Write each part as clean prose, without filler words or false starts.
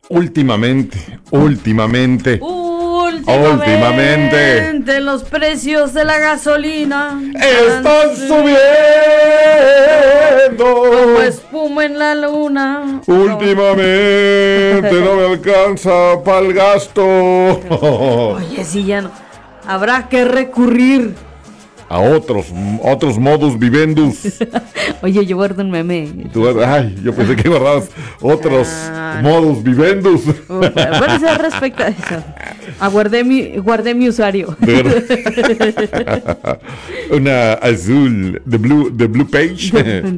Últimamente, los precios de la gasolina están subiendo como espuma en la luna. Últimamente no me alcanza para el gasto. Oye, sí, ya no. Habrá que recurrir A otros modus vivendus. Oye, yo guardo un meme. Ay, yo pensé que guardabas otros modus vivendus. Bueno, se respecta a eso. Guardé mi usuario. Una azul, the blue page.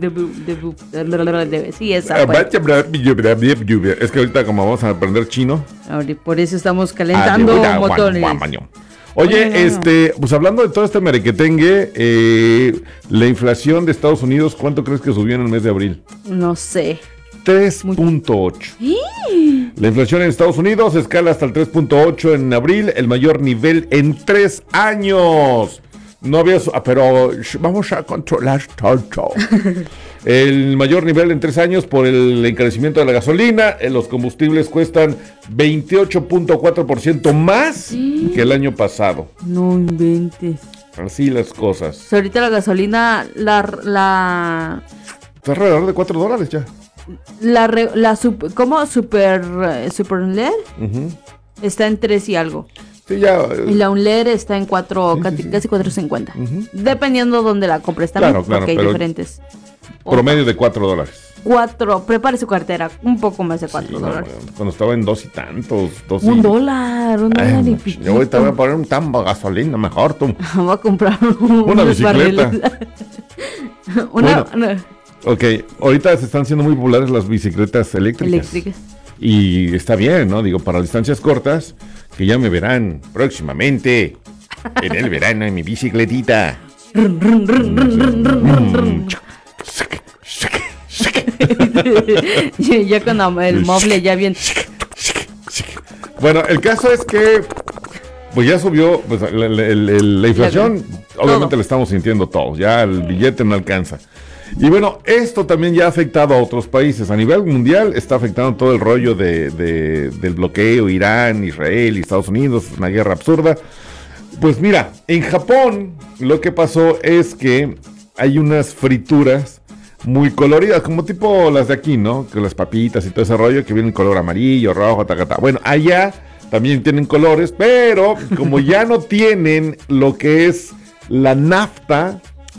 Sí, esa. Es que ahorita como vamos a aprender chino. Por eso estamos calentando motores. Oye, pues hablando de todo este merequetengue, la inflación de Estados Unidos, ¿cuánto crees que subió en el mes de abril? No sé. 3.8. La inflación en Estados Unidos escala hasta el 3.8 en abril, el mayor nivel en 3 años. No había, pero vamos a controlar todo. El mayor nivel en 3 años por el encarecimiento de la gasolina. Los combustibles cuestan 28.4% más que el año pasado. No inventes. Así las cosas. Ahorita la gasolina, Está alrededor de $4 ya. ¿Cómo? Super LED está en 3 y algo. Sí, ya. Y la Unler está en 4, casi 4.50. Dependiendo donde la compres también, Claro, porque hay diferentes. Promedio de $4. Prepare su cartera, un poco más de $4. Cuando estaba en 2 y tantos. $1 y piquito. Yo ahorita voy a poner un tambo de gasolina mejor, tú. Voy a comprar una bicicleta. Ok, ahorita se están haciendo muy populares las bicicletas eléctricas. Y está bien, ¿no? Digo, para distancias cortas, que ya me verán próximamente en el verano en mi bicicletita. Ya con el mueble ya bien. Bueno, el caso es que pues ya subió pues, la inflación, obviamente la estamos sintiendo todos, ya el billete no alcanza. Y bueno, esto también ya ha afectado a otros países. A nivel mundial está afectando todo el rollo del bloqueo, Irán, Israel y Estados Unidos, una guerra absurda. Pues mira, en Japón lo que pasó es que hay unas frituras muy coloridas, como tipo las de aquí, ¿no? Que las papitas y todo ese rollo que vienen color amarillo, rojo, tacata. Bueno, allá también tienen colores, pero como ya no tienen lo que es la nafta,